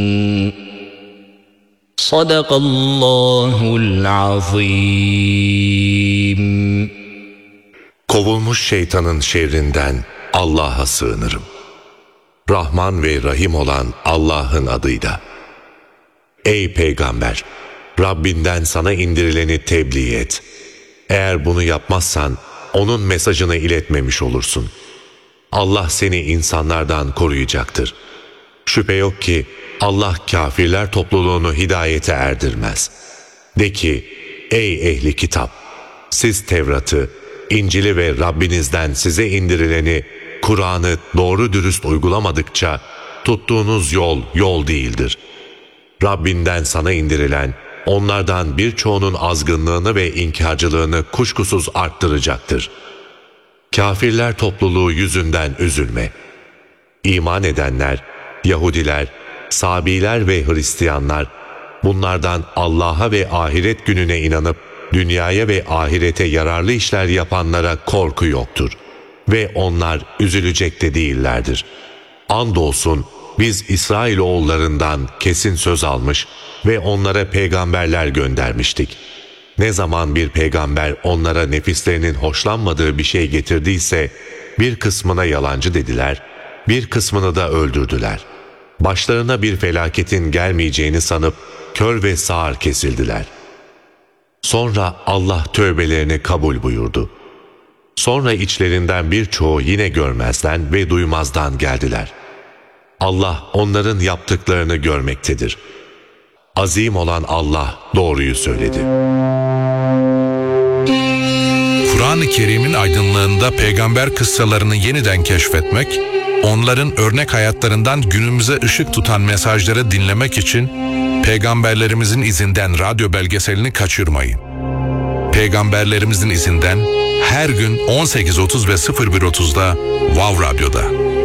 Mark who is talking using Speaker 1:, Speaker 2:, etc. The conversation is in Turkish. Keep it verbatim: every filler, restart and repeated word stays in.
Speaker 1: Sadakallahul azim.
Speaker 2: Kovulmuş şeytanın şerrinden Allah'a sığınırım. Rahman ve Rahim olan Allah'ın adıyla. Ey Peygamber! Rabbinden sana indirileni tebliğ et. Eğer bunu yapmazsan onun mesajını iletmemiş olursun. Allah seni insanlardan koruyacaktır. Şüphe yok ki Allah kafirler topluluğunu hidayete erdirmez. De ki, ey ehli kitap! Siz Tevrat'ı, İncil'i ve Rabbinizden size indirileni, Kur'an'ı doğru dürüst uygulamadıkça tuttuğunuz yol yol değildir. Rabbinden sana indirilen, onlardan birçoğunun azgınlığını ve inkarcılığını kuşkusuz arttıracaktır. Kafirler topluluğu yüzünden üzülme. İman edenler, Yahudiler, Sabiler ve Hristiyanlar, bunlardan Allah'a ve ahiret gününe inanıp, dünyaya ve ahirete yararlı işler yapanlara korku yoktur. Ve onlar üzülecek de değillerdir. Andolsun biz İsrailoğullarından kesin söz almış ve onlara peygamberler göndermiştik. Ne zaman bir peygamber onlara nefislerinin hoşlanmadığı bir şey getirdiyse, bir kısmına yalancı dediler, bir kısmını da öldürdüler. Başlarına bir felaketin gelmeyeceğini sanıp kör ve sağır kesildiler. Sonra Allah tövbelerini kabul buyurdu. Sonra içlerinden birçoğu yine görmezden ve duymazdan geldiler. Allah onların yaptıklarını görmektedir. Azim olan Allah doğruyu söyledi.
Speaker 3: Kur'an-ı Kerim'in aydınlığında peygamber kıssalarını yeniden keşfetmek, onların örnek hayatlarından günümüze ışık tutan mesajları dinlemek için Peygamberlerimizin izinden radyo belgeselini kaçırmayın. Peygamberlerimizin izinden her gün on sekiz otuz ve sıfır bir otuzda Wow Radyo'da.